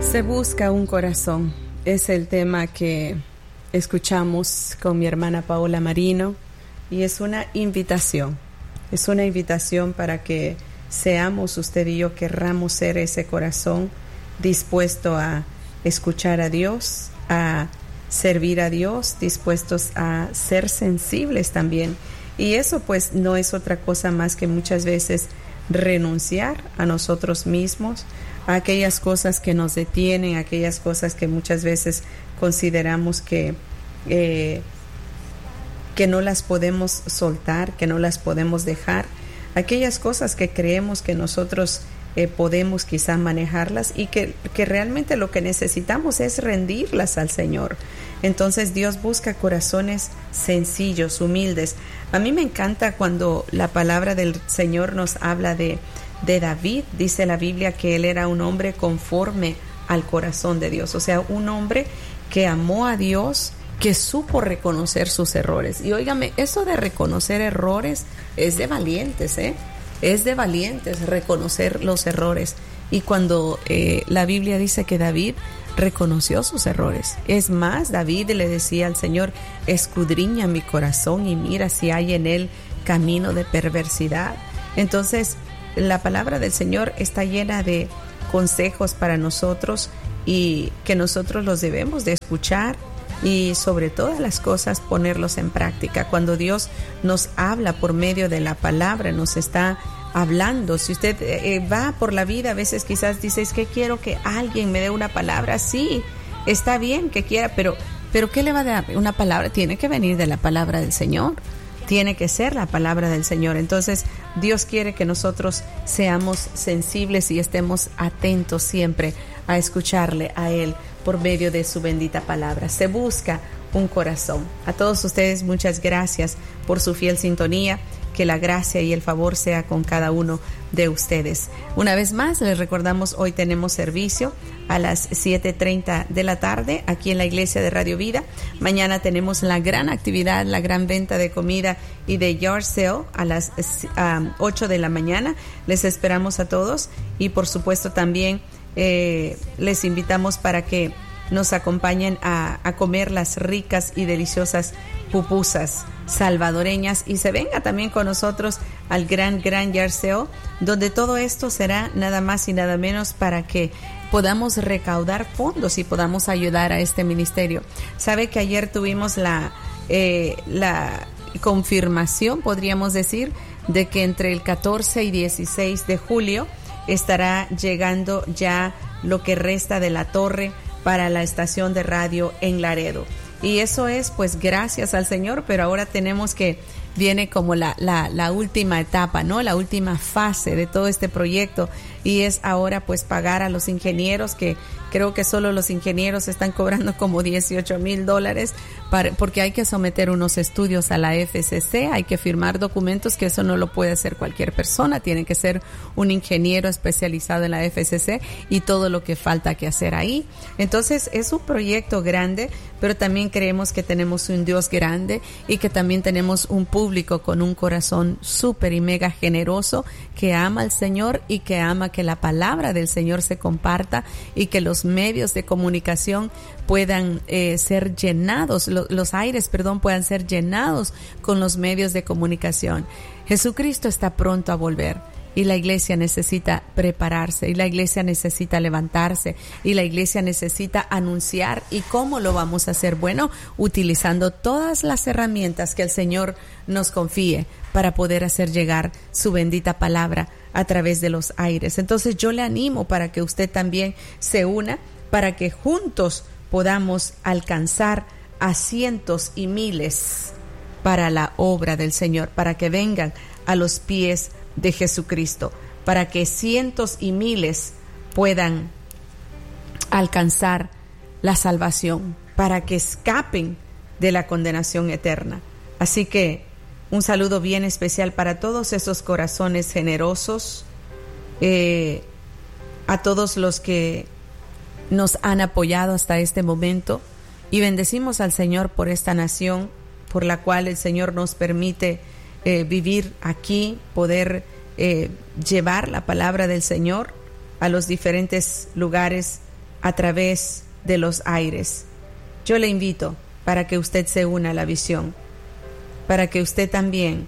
Se busca un corazón. Es el tema que escuchamos con mi hermana Paola Marino y es una invitación. Es una invitación para que seamos usted y yo, querramos ser ese corazón dispuesto a escuchar a Dios, a servir a Dios, dispuestos a ser sensibles también. Y eso pues no es otra cosa más que muchas veces renunciar a nosotros mismos, a aquellas cosas que nos detienen, aquellas cosas que muchas veces consideramos que no las podemos soltar, que no las podemos dejar, aquellas cosas que creemos que nosotros podemos quizá manejarlas y que realmente lo que necesitamos es rendirlas al Señor. Entonces Dios busca corazones sencillos, humildes. A mí me encanta cuando la palabra del Señor nos habla de David. Dice la Biblia que él era un hombre conforme al corazón de Dios, o sea, un hombre que amó a Dios, que supo reconocer sus errores. Y óigame, eso de reconocer errores es de valientes, es de valientes reconocer los errores. Y cuando la Biblia dice que David reconoció sus errores, es más, David le decía al Señor: escudriña mi corazón y mira si hay en él camino de perversidad. Entonces la palabra del Señor está llena de consejos para nosotros y que nosotros los debemos de escuchar y sobre todas las cosas ponerlos en práctica. Cuando Dios nos habla por medio de la palabra, nos está hablando. Si usted va por la vida, a veces quizás dice: es que quiero que alguien me dé una palabra. Sí, está bien que quiera, pero ¿qué le va a dar una palabra? Tiene que venir de la palabra del Señor. Tiene que ser la palabra del Señor. Entonces Dios quiere que nosotros seamos sensibles y estemos atentos siempre a escucharle a Él por medio de su bendita palabra. Se busca un corazón. A todos ustedes, muchas gracias por su fiel sintonía. Que la gracia y el favor sea con cada uno de ustedes. Una vez más, les recordamos, hoy tenemos servicio a las 7:30 de la tarde aquí en la iglesia de Radio Vida. Mañana tenemos la gran actividad, la gran venta de comida y de yard sale a las 8 de la mañana. Les esperamos a todos y por supuesto también les invitamos para que nos acompañen a comer las ricas y deliciosas pupusas salvadoreñas y se venga también con nosotros al gran yard sale, donde todo esto será nada más y nada menos para que podamos recaudar fondos y podamos ayudar a este ministerio. Sabe que ayer tuvimos la confirmación, podríamos decir, de que entre el 14 y 16 de julio estará llegando ya lo que resta de la torre para la estación de radio en Laredo. Y eso es pues gracias al Señor, pero ahora tenemos que viene como la última etapa, ¿no? La última fase de todo este proyecto y es ahora pues pagar a los ingenieros, que creo que solo los ingenieros están cobrando como $18,000 porque hay que someter unos estudios a la FCC, hay que firmar documentos que eso no lo puede hacer cualquier persona, tiene que ser un ingeniero especializado en la FCC y todo lo que falta que hacer ahí. Entonces es un proyecto grande, pero también creemos que tenemos un Dios grande y que también tenemos un público con un corazón súper y mega generoso que ama al Señor y que ama que la palabra del Señor se comparta y que los medios de comunicación puedan ser llenados, los aires puedan ser llenados con los medios de comunicación. Jesucristo está pronto a volver. Y la iglesia necesita prepararse, y la iglesia necesita levantarse, y la iglesia necesita anunciar. ¿Y cómo lo vamos a hacer? Bueno, utilizando todas las herramientas que el Señor nos confíe para poder hacer llegar su bendita palabra a través de los aires. Entonces yo le animo para que usted también se una, para que juntos podamos alcanzar a cientos y miles para la obra del Señor, para que vengan a los pies de Jesucristo, para que cientos y miles puedan alcanzar la salvación, para que escapen de la condenación eterna. Así que un saludo bien especial para todos esos corazones generosos, a todos los que nos han apoyado hasta este momento, y bendecimos al Señor por esta nación por la cual el Señor nos permite vivir aquí, poder llevar la palabra del Señor a los diferentes lugares a través de los aires. Yo le invito para que usted se una a la visión, para que usted también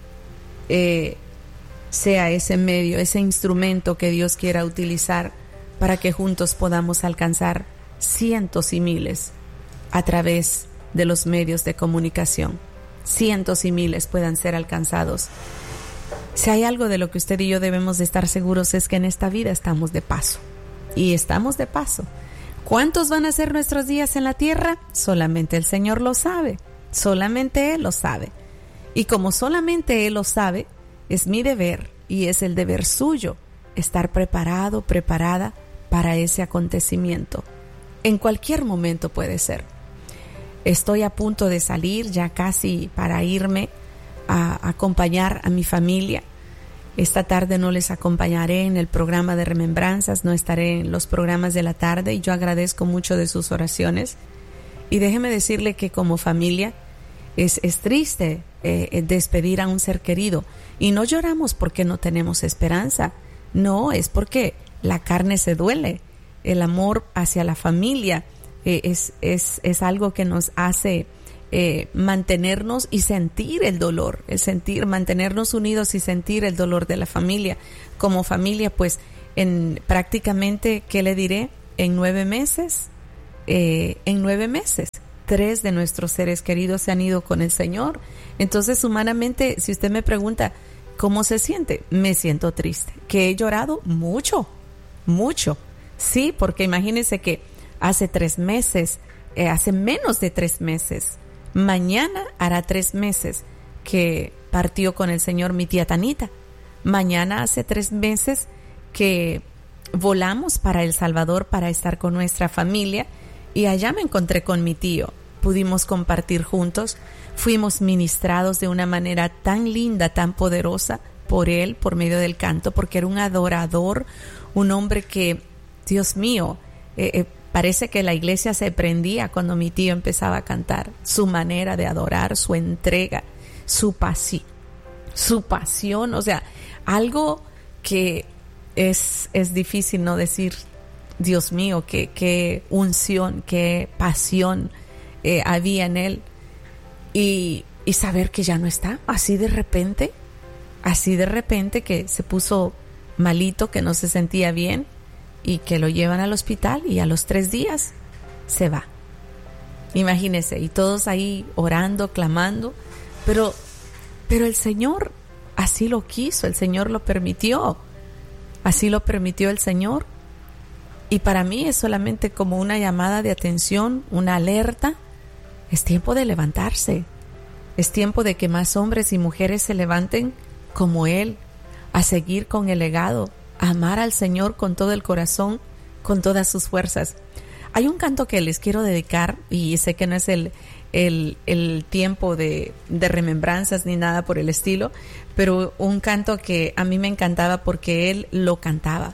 sea ese medio, ese instrumento que Dios quiera utilizar para que juntos podamos alcanzar cientos y miles a través de los medios de comunicación. Cientos y miles puedan ser alcanzados. Si hay algo de lo que usted y yo debemos de estar seguros es que en esta vida estamos de paso. Y estamos de paso. ¿Cuántos van a ser nuestros días en la tierra? Solamente el Señor lo sabe. Solamente Él lo sabe. Y como solamente Él lo sabe, es mi deber y es el deber suyo estar preparado, preparada para ese acontecimiento. En cualquier momento puede ser. Estoy a punto de salir, ya casi para irme a acompañar a mi familia. Esta tarde no les acompañaré en el programa de remembranzas, no estaré en los programas de la tarde y yo agradezco mucho de sus oraciones. Y déjeme decirle que como familia es triste despedir a un ser querido y no lloramos porque no tenemos esperanza, no, es porque la carne se duele. El amor hacia la familia es algo que nos hace mantenernos y sentir el dolor, mantenernos unidos y sentir el dolor de la familia. Como familia, pues, prácticamente, ¿qué le diré? En 9 meses, 3 de nuestros seres queridos se han ido con el Señor. Entonces, humanamente, si usted me pregunta, ¿cómo se siente? Me siento triste. ¿Que he llorado? Mucho, mucho. Sí, porque imagínense que hace 3 meses, hace menos de 3 meses, mañana hará 3 meses que partió con el Señor mi tía Tanita. Mañana hace 3 meses que volamos para El Salvador para estar con nuestra familia y allá me encontré con mi tío. Pudimos compartir juntos, fuimos ministrados de una manera tan linda, tan poderosa por él, por medio del canto, porque era un adorador, un hombre que, Dios mío, parece que la iglesia se prendía cuando mi tío empezaba a cantar. Su manera de adorar, su entrega, su pasión, o sea, algo que es difícil no decir, Dios mío, qué unción, qué pasión había en él. Y saber que ya no está, así de repente que se puso malito, que no se sentía bien, y que lo llevan al hospital y a los 3 días se va. Imagínense, y todos ahí orando, clamando, pero el Señor así lo quiso, el Señor lo permitió, así lo permitió el Señor. Y para mí es solamente como una llamada de atención, una alerta. Es tiempo de levantarse, es tiempo de que más hombres y mujeres se levanten como Él, a seguir con el legado, a amar al Señor con todo el corazón, con todas sus fuerzas. Hay un canto que les quiero dedicar, y sé que no es el tiempo de remembranzas ni nada por el estilo, pero un canto que a mí me encantaba porque él lo cantaba.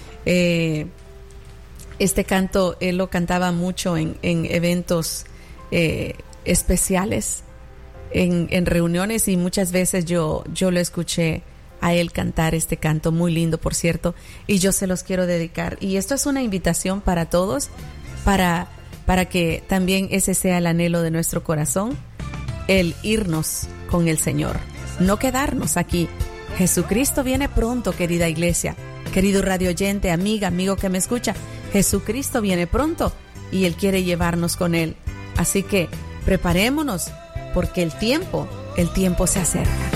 Este canto él lo cantaba mucho en eventos especiales, en reuniones, y muchas veces yo lo escuché a él cantar este canto muy lindo, por cierto, y yo se los quiero dedicar. Y esto es una invitación para todos, para que también ese sea el anhelo de nuestro corazón, el irnos con el Señor, no quedarnos aquí. Jesucristo viene pronto, querida iglesia, querido radio oyente, amiga, amigo que me escucha. Jesucristo viene pronto y Él quiere llevarnos con Él. Así que preparémonos, porque el tiempo se acerca.